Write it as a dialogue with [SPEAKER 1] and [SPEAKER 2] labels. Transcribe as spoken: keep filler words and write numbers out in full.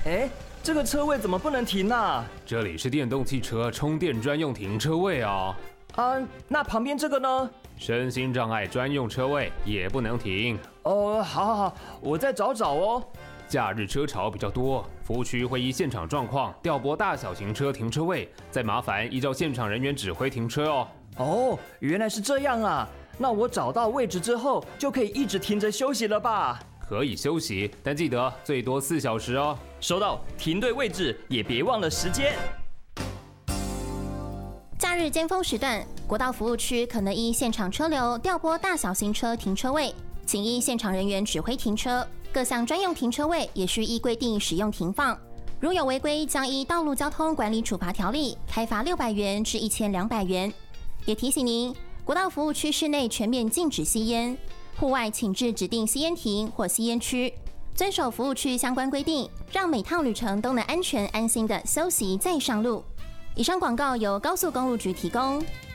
[SPEAKER 1] 哎，这个车位怎么不能停啊？
[SPEAKER 2] 这里是电动汽车充电专用停车位啊。
[SPEAKER 1] 啊，那旁边这个呢？
[SPEAKER 2] 身心障碍专用车位也不能停。
[SPEAKER 1] 哦，好好好，我再找找哦。
[SPEAKER 2] 假日车潮比较多，服务区会依现场状况调拨大小型车停车位，再麻烦依照现场人员指挥停车哦。
[SPEAKER 1] 哦，原来是这样啊！那我找到位置之后，就可以一直停着休息了吧？
[SPEAKER 2] 可以休息，但记得最多四小时哦。
[SPEAKER 1] 收到，停对位置，也别忘了时间。
[SPEAKER 3] 假日尖峰时段，国道服务区可能依现场车流调拨大小型车停车位，请依现场人员指挥停车。各项专用停车位也需依规定使用停放，如有违规，将依道路交通管理处罚条例开罚六百元至一千两百元。也提醒您，国道服务区室内全面禁止吸烟，户外请至指定吸烟亭或吸烟区，遵守服务区相关规定，让每趟旅程都能安全安心的休息再上路。以上广告由高速公路局提供。